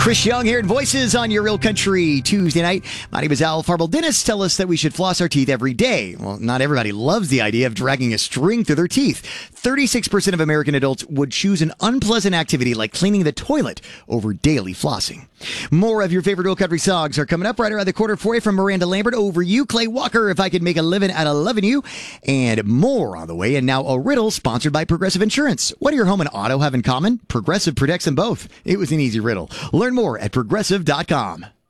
Chris Young here at Voices on your Real Country Tuesday night. My name is Al Farble. Dentists tell us that we should floss our teeth every day. Well, not everybody loves the idea of dragging a string through their teeth. 36% of American adults would choose an unpleasant activity like cleaning the toilet over daily flossing. More of your favorite Real Country songs are coming up right around the corner for you, from Miranda Lambert, Over You, Clay Walker, If I Could Make a Living Out of Loving You, and more on the way. And now a riddle sponsored by Progressive Insurance. What do your home and auto have in common? Progressive protects them both. It was an easy riddle. Learn more at Progressive.com.